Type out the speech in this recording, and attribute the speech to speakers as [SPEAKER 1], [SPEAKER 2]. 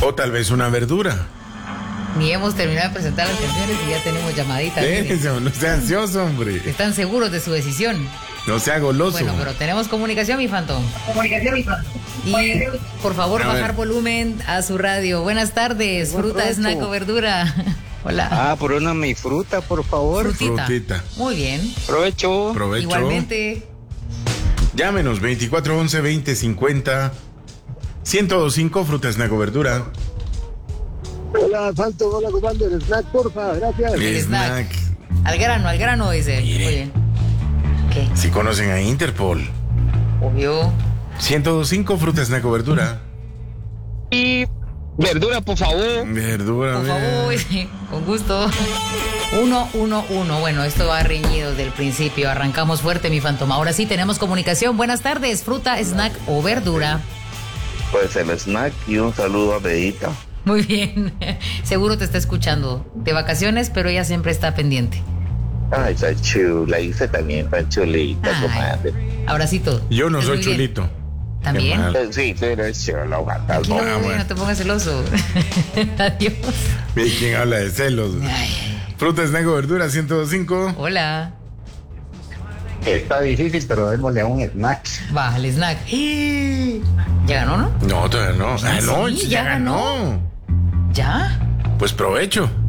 [SPEAKER 1] O tal vez una verdura.
[SPEAKER 2] Ni hemos terminado de presentar las canciones y ya tenemos llamaditas.
[SPEAKER 1] Eso, no sea ansioso, hombre.
[SPEAKER 2] ¿Están seguros de su decisión?
[SPEAKER 1] No sea goloso.
[SPEAKER 2] Bueno, pero tenemos comunicación, mi Phantom. Y por favor, bajar volumen a su radio. Buenas tardes, fruta, snack o verdura. Hola.
[SPEAKER 3] Por una mi fruta, por favor.
[SPEAKER 1] Frutita.
[SPEAKER 2] Muy bien.
[SPEAKER 3] Provecho.
[SPEAKER 2] Igualmente.
[SPEAKER 1] Llámenos 2411-2050. 1025, fruta, snack o verdura.
[SPEAKER 4] Hola, Phantom, hola, comando, el snack, porfa, gracias.
[SPEAKER 2] El snack. Al grano, dice.
[SPEAKER 1] Mire.
[SPEAKER 2] Muy bien. ¿Qué?
[SPEAKER 1] Si conocen a Interpol.
[SPEAKER 2] Obvio.
[SPEAKER 1] 1025, fruta, snack o verdura.
[SPEAKER 3] Y verdura, por favor.
[SPEAKER 1] Verdura.
[SPEAKER 2] Por favor, con gusto. 1-1-1. Bueno, esto va reñido desde el principio. Arrancamos fuerte, mi Phantom. Ahora sí tenemos comunicación. Buenas tardes, fruta, snack o verdura.
[SPEAKER 5] Pues el snack y un saludo a Bedita.
[SPEAKER 2] Muy bien. Seguro te está escuchando. De vacaciones, pero ella siempre está pendiente.
[SPEAKER 5] Ay, está chula, hice también, está chulita,
[SPEAKER 2] Ay.
[SPEAKER 5] comadre.
[SPEAKER 2] Abracito.
[SPEAKER 1] Yo no
[SPEAKER 2] ¿Estás
[SPEAKER 1] soy
[SPEAKER 2] muy bien?
[SPEAKER 1] chulito.
[SPEAKER 2] ¿También?
[SPEAKER 1] Qué mal.
[SPEAKER 5] Sí, tú eres chula,
[SPEAKER 2] Tranquilo,
[SPEAKER 5] fantasma.
[SPEAKER 2] bebé, no te pongas celoso. Adiós.
[SPEAKER 1] Ve quién habla de celos.
[SPEAKER 2] Ay,
[SPEAKER 1] Fruta, snack o verdura, 1025.
[SPEAKER 2] hola.
[SPEAKER 4] Está difícil, pero démosle a un snack.
[SPEAKER 2] Va, el snack. ¿Ya ganó, no?
[SPEAKER 1] No, todavía no.
[SPEAKER 2] Sí,
[SPEAKER 1] No,
[SPEAKER 2] ya
[SPEAKER 1] ya ganó.
[SPEAKER 2] ¿Ya?
[SPEAKER 1] Pues provecho.